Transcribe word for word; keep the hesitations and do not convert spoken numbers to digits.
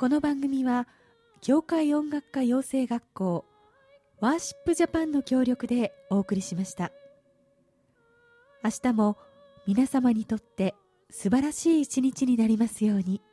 この番組は教会音楽家養成学校ワーシップジャパンの協力でお送りしました。明日も皆様にとって素晴らしい一日になりますように。